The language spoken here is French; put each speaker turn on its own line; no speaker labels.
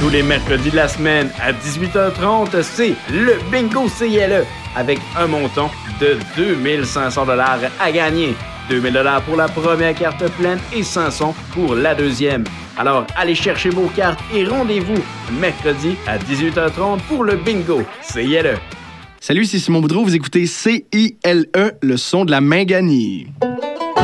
Tous les mercredis de la semaine à 18h30, c'est le Bingo CILE avec un montant de 2500 $ à gagner. 2000 $ pour la première carte pleine et 500 pour la deuxième. Alors, allez chercher vos cartes et rendez-vous mercredi à 18h30 pour le Bingo CILE.
Salut, c'est Simon Boudreau, vous écoutez CILE, le son de la Minganie.